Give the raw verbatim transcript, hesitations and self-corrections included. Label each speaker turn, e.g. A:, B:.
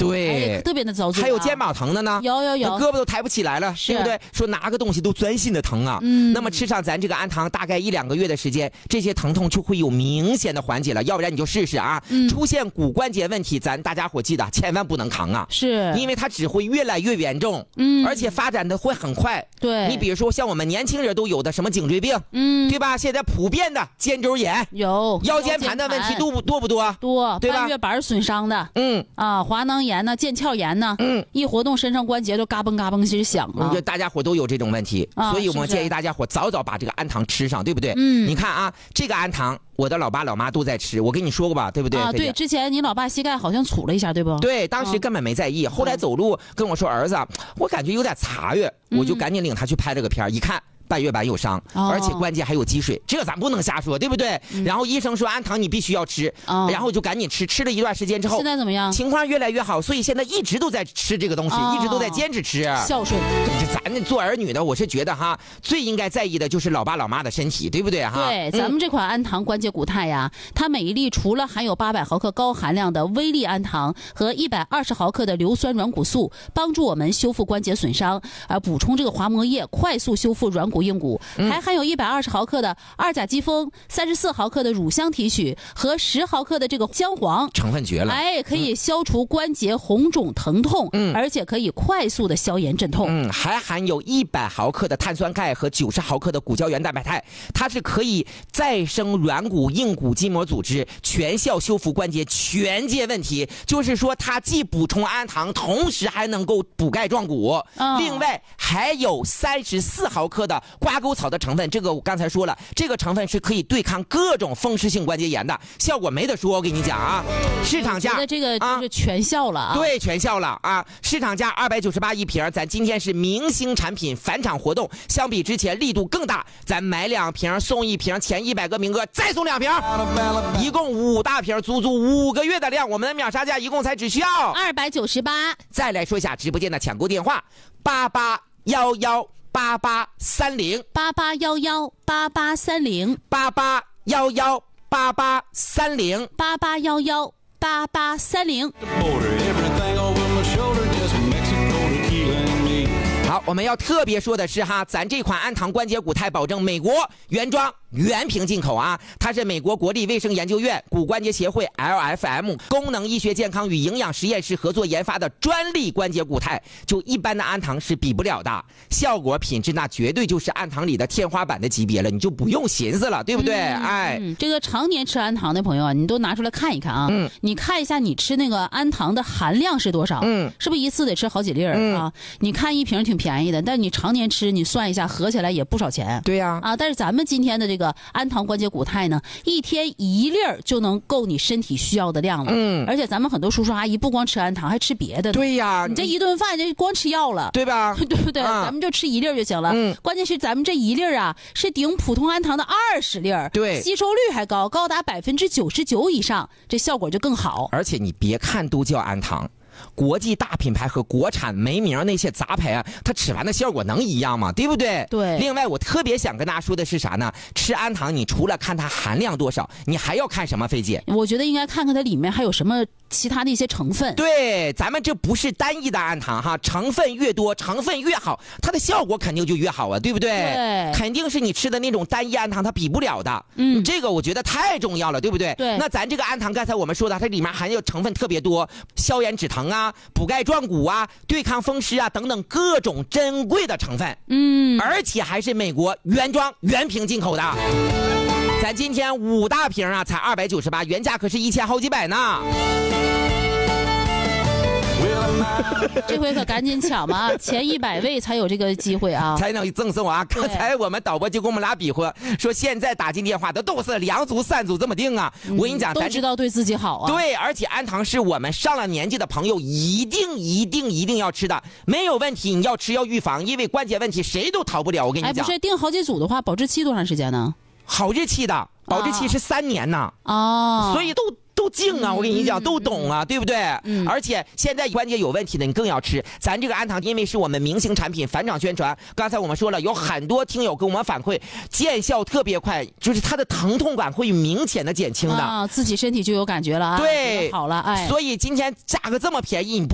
A: 对，
B: 哎、特别的遭罪、啊。
A: 还有肩膀疼的呢，
B: 有有有，
A: 胳膊都抬不起来了，对不对？说拿个东西都钻心的疼啊。嗯，那么吃上咱这个安糖，大概一两个月的时间，这些疼痛就会有明显的缓解了。要不然你就试试啊。嗯、出现骨关节问题，咱大家伙记得千万不能扛啊，
B: 是
A: 因为它只会越来越严重，嗯，而且发展的会很快。
B: 对，
A: 你比如说像我们年轻人都有的什么颈椎病，嗯，对吧？现在普遍的肩周炎，
B: 有
A: 腰间盘的问题多不多不多？
B: 多，
A: 对吧？
B: 半月板损伤的，
A: 嗯
B: 啊，滑囊炎呢，腱鞘炎呢，嗯，一活动身上关节都嘎嘣嘎嘣其实响了。
A: 就大家伙都有这种问题，啊、所以我们建议大家伙早早把这个安糖吃上，对不对？嗯，你看啊，这个安糖。我的老爸老妈都在吃，我跟你说过吧，对不对？
B: 啊，对，之前你老爸膝盖好像杵了一下，对不？
A: 对，当时根本没在意，嗯、后来走路跟我说儿子，我感觉有点残月，嗯、我就赶紧领他去拍了个片，一看。半月板有伤，哦、而且关节还有积水，这咱不能瞎说，对不对？嗯、然后医生说安糖你必须要吃，哦、然后就赶紧吃，吃了一段时间之后，
B: 现在怎么样？
A: 情况越来越好，所以现在一直都在吃这个东西，哦、一直都在坚持吃。
B: 孝顺，
A: 咱做儿女的，我是觉得哈，最应该在意的就是老爸老妈的身体，对不对哈？
B: 对，咱们这款安糖关节固态呀，嗯、它每一粒除了含有八百毫克高含量的微粒安糖和一百二十毫克的硫酸软骨素，帮助我们修复关节损伤，而补充这个滑膜液，快速修复软骨硬骨。嗯还含有一百二十毫克的二甲基酚、三十四毫克的乳香提取和十毫克的这个姜黄，
A: 成分绝了！
B: 哎，可以消除关节红肿疼痛，嗯，而且可以快速的消炎镇痛。
A: 嗯，还含有一百毫克的碳酸钙和九十毫克的骨胶原蛋白肽，它是可以再生软骨、硬骨筋膜组织，全效修复关节全界问题。就是说，它既补充安糖，同时还能够补钙壮骨。嗯、另外还有三十四毫克的瓜沟草的成分，这个我刚才说了，这个成分是可以对抗各种风湿性关节炎的，效果没得说。我跟你讲啊，市场价，
B: 我觉得这个就是全效了啊，
A: 对，全效了啊！市场价二百九十八一瓶，咱今天是明星产品返场活动，相比之前力度更大，咱买两瓶送一瓶，前一百个名额再送两瓶，一共五大瓶，足足五个月的量，我们的秒杀价一共才只需要
B: 二百九十八。
A: 再来说一下直播间的抢购电话：八八幺幺。八八三零
B: 八八幺幺八八三零
A: 八八幺幺八八三零
B: 八八幺幺八八三零。
A: 好，我们要特别说的是哈，咱这款安糖关节固态保证美国原装原瓶进口啊，它是美国国立卫生研究院骨关节协会 L F M 功能医学健康与营养实验室合作研发的专利关节固态，就一般的安糖是比不了的，效果品质那绝对就是安糖里的天花板的级别了，你就不用寻思了，对不对？嗯、哎、
B: 嗯，这个常年吃安糖的朋友啊，你都拿出来看一看啊，嗯，你看一下你吃那个安糖的含量是多少，嗯，是不是一次得吃好几粒儿、嗯、啊？你看一瓶挺便宜的，但你常年吃，你算一下，合起来也不少钱。
A: 对呀、
B: 啊，啊，但是咱们今天的这个安糖关节固态呢，一天一粒儿就能够你身体需要的量了。嗯，而且咱们很多叔叔阿姨不光吃安糖，还吃别的呢。
A: 对呀，
B: 你这一顿饭就光吃药了，
A: 对吧？
B: 对不对？啊、咱们就吃一粒儿就行了。嗯，关键是咱们这一粒儿啊，是顶普通安糖的二十粒儿，
A: 对，
B: 吸收率还高，高达百分之九十九以上，这效果就更好。
A: 而且你别看都叫安糖。国际大品牌和国产没名那些杂牌啊，它吃完的效果能一样吗？对不对？
B: 对。
A: 另外，我特别想跟大家说的是啥呢？吃安糖，你除了看它含量多少，你还要看什么？菲姐，
B: 我觉得应该看看它里面还有什么其他的一些成分。
A: 对，咱们这不是单一的安糖哈，成分越多，成分越好，它的效果肯定就越好啊，对不对？
B: 对。
A: 肯定是你吃的那种单一安糖，它比不了的。嗯。这个我觉得太重要了，对不对？
B: 对。
A: 那咱这个安糖，刚才我们说的，它里面含有成分特别多，消炎止疼啊，补钙壮骨啊，对抗风湿啊等等各种珍贵的成分，嗯，而且还是美国原装原瓶进口的。咱今天五大瓶啊，才二百九十八，原价可是一千好几百呢。
B: 这回可赶紧抢吧，前一百位才有这个机会啊，
A: 才能赠送啊！刚才我们导播就跟我们俩比划，说现在打进电话的都是两组、三组这么定啊。嗯、我跟你讲，
B: 都知道对自己好啊。
A: 对，而且安糖是我们上了年纪的朋友一定、一定、一定要吃的，没有问题。你要吃要预防，因为关节问题谁都逃不了。我跟你讲，
B: 哎，不是订好几组的话，保质期多长时间呢？
A: 好日期的，保质期是三年呢。
B: 哦，
A: 所以都。都精啊，我跟你讲，都懂啊，对不对？嗯。而且现在关节有问题的，你更要吃。咱这个安糖，因为是我们明星产品，返场宣传。刚才我们说了，有很多听友跟我们反馈，见效特别快，就是它的疼痛感会明显的减轻的。
B: 啊，自己身体就有感觉了啊。
A: 对，
B: 好了，哎。
A: 所以今天价格这么便宜，你